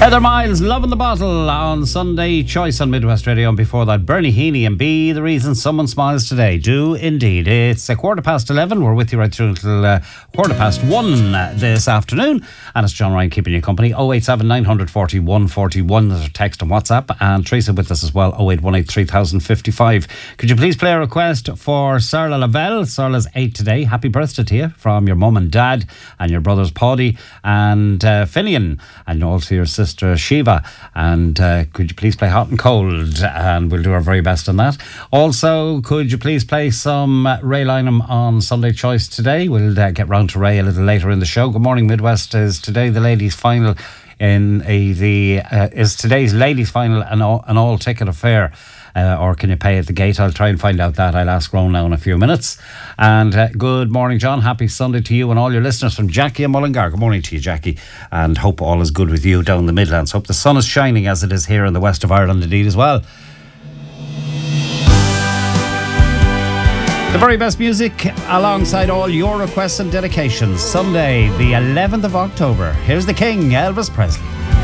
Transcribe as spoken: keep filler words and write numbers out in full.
Heather Miles, Love in the Bottle on Sunday Choice on Midwest Radio. And before that, Bernie Heaney and Be the Reason Someone Smiles Today. Do indeed. It's a quarter past eleven. We're with you right through until uh, quarter past one uh, this afternoon. And it's John Ryan keeping you company. oh eight seven nine four one four one. There's a text on WhatsApp. And Teresa with us as well. oh eight one eight three thousand fifty-five. Could you please play a request for Sarla Lavelle? Sarla's eight today. Happy birthday to you from your mum and dad and your brothers Paddy and uh, Finian, and also your sister Shiva. And uh, could you please play Hot and Cold, and we'll do our very best on that. Also, could you please play some uh, Ray Lynham on Sunday Choice today? We'll uh, get round to Ray a little later in the show. Good morning, Midwest. Is today the ladies' final in a, the uh, is today's ladies' final an all, an all ticket affair? Uh, or can you pay at the gate? I'll try and find out that. I'll ask Ron now in a few minutes. And uh, good morning, John. Happy Sunday to you and all your listeners from Jackie and Mullingar. Good morning to you, Jackie. And hope all is good with you down the Midlands. Hope the sun is shining as it is here in the west of Ireland indeed as well. The very best music alongside all your requests and dedications. Sunday, the eleventh of October. Here's the King, Elvis Presley.